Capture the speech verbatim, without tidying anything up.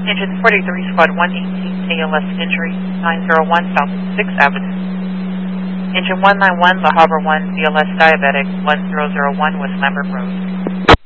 Engine forty-three, Squad one eighteen, A L S injury, nine oh one South sixth Avenue. Engine one ninety-one, La Havre one, B L S diabetic, one zero zero one West Lambert Road.